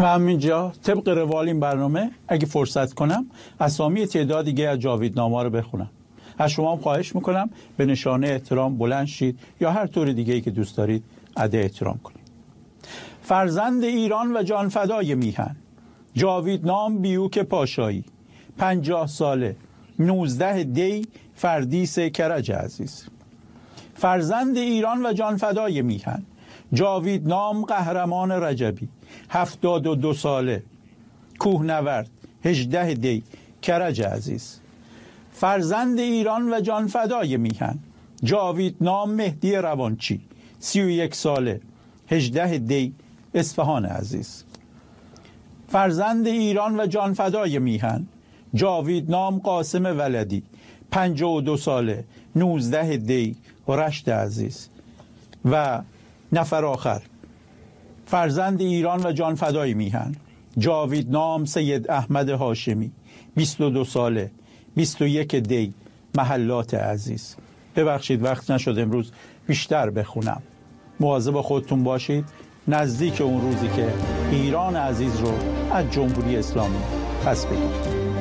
و همینجا طبق روال این برنامه اگه فرصت کنم اسامی تعداد دیگه از جاویدنامه‌ها رو بخونم. از شما هم خواهش میکنم به نشانه احترام بلند شید یا هر طور دیگه‌ای که دوست دارید ادا احترام کنید. فرزند ایران و جانفدای میهن، جاویدنام بیوک پاشایی، 50 ساله، 19 دی فردیس کرج عزیز. فرزند ایران و جانفدای میهن، جاویدنام قهرمان رجبی، 72 ساله، کوهنورد، 18 دی کرج عزیز. فرزند ایران و جانفدای میهن، جاویدنام مهدی روانچی، 31 ساله، 18 دی اصفهان عزیز. فرزند ایران و جانفدای میهن، جاویدنام قاسم ولدی، 52 ساله، 19 دی رشت عزیز. و نفر آخر، فرزند ایران و جانفدای میهن، جاویدنام سید احمد هاشمی، 22 ساله، 21 دی محلات عزیز. ببخشید وقت نشد امروز بیشتر بخونم. مواظب خودتون باشید. نزدیک اون روزی که ایران عزیز رو از جمهوری اسلامی پس بگیرید.